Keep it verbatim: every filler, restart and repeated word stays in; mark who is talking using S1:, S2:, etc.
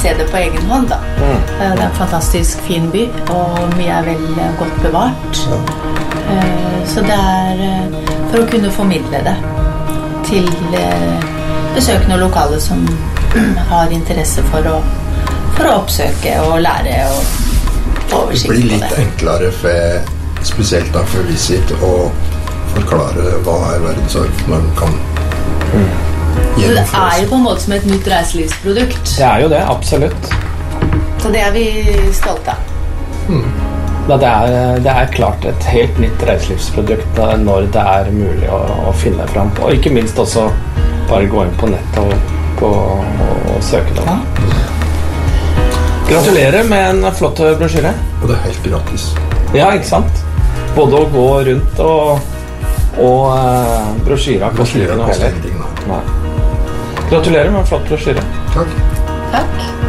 S1: se det på egen hånd da. Mm. Det er en fantastisk fin by, og mye er vel godt bevart. Ja. Så det er for å kunne formidle det til besøkende og lokale som har interesse for å, for å oppsøke og lære og få oversikt på det.
S2: Det blir litt enklere for, spesielt da for Visit, å forklare hva er verdensarv når den kan mm.
S1: Det er jo på en måte som et nytt reiselivsprodukt.
S3: Det er jo det, absolutt.
S1: Så det er vi stolte av.
S3: Mm. Ja, det, er, det er klart et helt nytt reiselivsprodukt når det er mulig å, å finne frem. Og ikke minst også bare gå inn på nett og, på, og, og søke det. Ja. Gratulerer med en flott brosjyre.
S2: Og det er helt gratis.
S3: Ja, ikke sant? Både å gå rundt og, og uh, brosjyra koster ikke noe heller. Nei. Gratulerer med en flott brosjyre.
S2: Takk.
S1: Takk.